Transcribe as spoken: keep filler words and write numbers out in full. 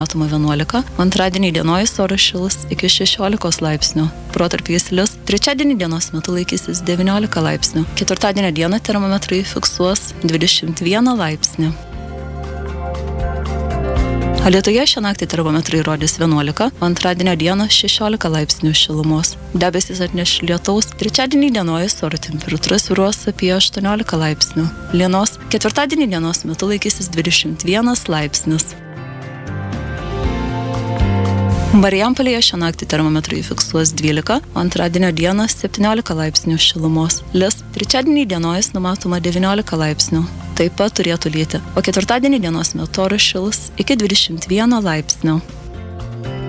numatoma vienuolika, antradienį dienojus oras šils iki šešiolikos laipsnių. Protarpiais lis, trečiadienį dienos metu laikysis devyniolika laipsnių. Ketvirtadienio dieną termometrai fiksuos dvidešimt vieną laipsnį. Alytuje šią naktį termometrai rodys vienuolika, antradienio dieną šešiolika laipsnių šilumos. Debesys atneš lietaus, trečiadienį dienojus oro temperatūra svyruos apie aštuoniolika laipsnių. Lienos, ketvirtadienį dienos metu laikysis dvidešimt vienas laipsnis. Marijampolėje šią naktį termometrai fiksuos dvylika, antradienio dieną septyniolika laipsnių šilumos. Lis, trečiadienį dienojus numatoma devyniolika laipsnių. Taip pat turėtų lyti, o ketvirtadienį dienos metu oras šils iki dvidešimt vieno laipsnio.